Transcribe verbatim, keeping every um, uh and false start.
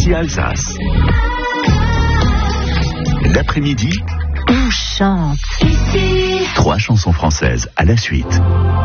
ici Alsace. L'après-midi, on chante. trois chansons françaises à la suite.